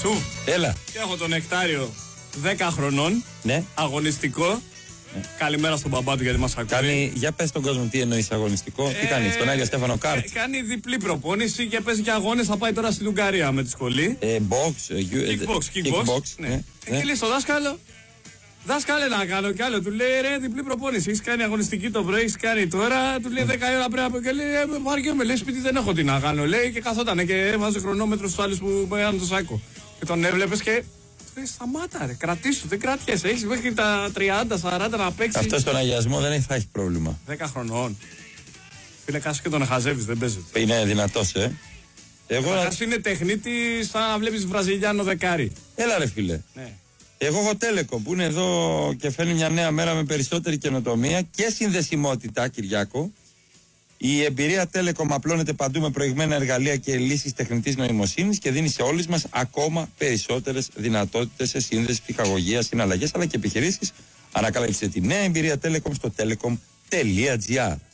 Σου. Έλα. Και έχω τον Νεκτάριο 10 χρονών. Ναι. Αγωνιστικό. Ναι. Καλημέρα στον μπαμπά του γιατί μας ακούει. Για πες στον κόσμο τι εννοείς αγωνιστικό. Τι κάνεις, τον Άγιο Στέφανο Κάρτ. Κάνει διπλή προπόνηση και παίζει και αγώνες. Θα πάει τώρα στην Ουγγαρία με τη σχολή. Kickbox. Ναι. Και λέει στο δάσκαλο. Δάσκαλε να κάνω κι άλλο. Του λέει ρε διπλή προπόνηση. Έχεις κάνει αγωνιστική το πρωί, έχεις κάνει τώρα. Του λέει 10 ώρα πρέπει να πω. Και λέει βαριέμαι, λέει σπίτι δεν έχω τι να κάνω. Λέει και καθόταν και έβαζε χρονόμετρο στους άλλους που πέραν το σάκο. Και τον έβλεπες και. Σταμάτα ρε, κρατήσου, δεν κρατιέσαι. Έχεις μέχρι τα 30-40 να παίξεις. Αυτό στον αγιασμό δεν θα έχει πρόβλημα. 10 χρονών. Φίλε, κάσου και τον χαζεύεις, δεν παίζεται. Είναι δυνατός, Κάσου είναι τεχνίτης, θα βλέπεις Βραζιλιάνο δεκάρι. Έλα ρε φίλε. Ναι. Εγώ έχω Telecom που είναι εδώ και φέρνει μια νέα μέρα με περισσότερη καινοτομία και συνδεσιμότητα, Κυριάκο. Η εμπειρία Telecom απλώνεται παντού με προηγμένα εργαλεία και λύσεις τεχνητής νοημοσύνης και δίνει σε όλους μας ακόμα περισσότερες δυνατότητες σε σύνδεση, ψυχαγωγία, συναλλαγές αλλά και επιχειρήσεις. Ανακάλυψε τη νέα εμπειρία Telecom στο telecom.gr.